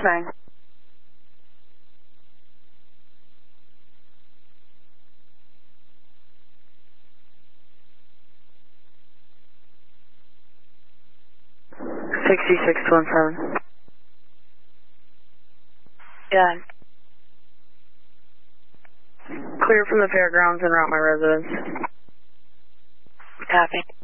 9. $66.17. Yeah. Clear from the fairgrounds and route my residence. Copy.